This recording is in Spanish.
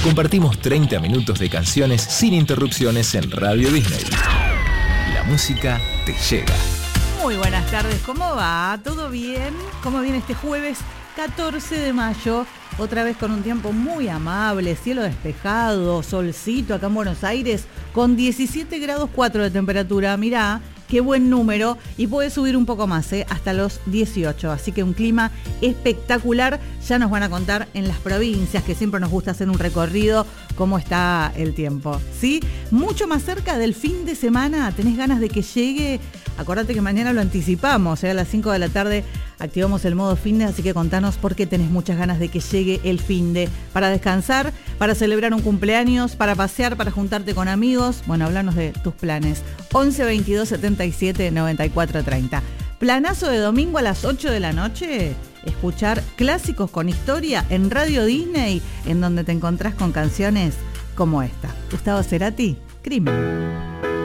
Compartimos 30 minutos de canciones sin interrupciones en Radio Disney. La música te llega. Muy buenas tardes, ¿cómo va? ¿Todo bien? ¿Cómo viene este jueves 14 de mayo? Otra vez con un tiempo muy amable, cielo despejado, solcito acá en Buenos Aires, con 17 grados 4 de temperatura. Mirá, qué buen número, y puede subir un poco más, hasta los 18. Así que un clima espectacular. Ya nos van a contar en las provincias, que siempre nos gusta hacer un recorrido, cómo está el tiempo, ¿sí? Mucho más cerca del fin de semana. ¿Tenés ganas de que llegue? Acordate que mañana lo anticipamos, a las 5 de la tarde activamos el modo finde, así que contanos por qué tenés muchas ganas de que llegue el finde. Para descansar, para celebrar un cumpleaños, para pasear, para juntarte con amigos. Bueno, hablanos de tus planes. 11 22 77 94 30. Planazo de domingo a las 8 de la noche. Escuchar clásicos con historia en Radio Disney, en donde te encontrás con canciones como esta. Gustavo Cerati, Crimen.